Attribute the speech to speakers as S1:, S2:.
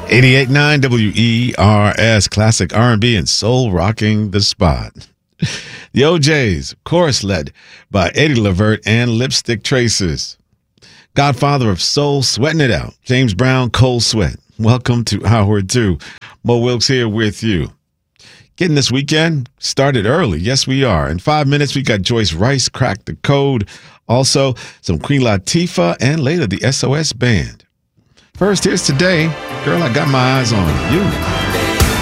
S1: 88.9 WERS, classic R&B and soul rocking the spot. The OJs, of course, led by Eddie Levert and Lipstick Tracers. Godfather of soul, sweating it out. James Brown, Cold Sweat. Welcome to Hour 2. Mo Wilkes here with you. Getting this weekend started early. Yes, we are. In 5 minutes, we got Joyce Rice, Crack the Code. Also, some Queen Latifah, and later the SOS Band. First, here's Today. Girl, I Got My Eyes on You.